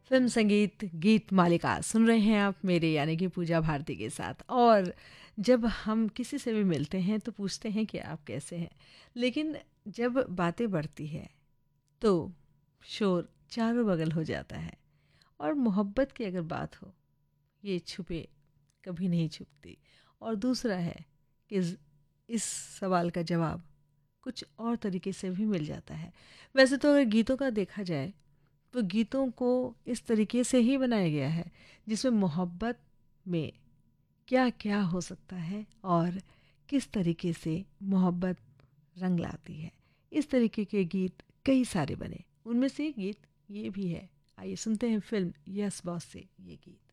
Film संगीत गीत मालिका सुन रहे हैं आप मेरे यानी कि पूजा भारती के साथ। और जब हम किसी से भी मिलते हैं तो पूछते हैं कि आप कैसे हैं, लेकिन जब बातें बढ़ती है तो शोर चारों बगल हो जाता है। और मोहब्बत की अगर बात हो, ये छुपे कभी नहीं छुपती। और दूसरा है कि इस सवाल का जवाब कुछ और तरीके से भी मिल जाता है। वैसे तो अगर गीतों का देखा जाए तो गीतों को इस तरीके से ही बनाया गया है जिसमें मोहब्बत में क्या क्या हो सकता है और किस तरीके से मोहब्बत रंग लाती है। इस तरीके के गीत कई सारे बने, उनमें से एक गीत ये भी है। आइए सुनते हैं फिल्म यस बॉस से ये गीत।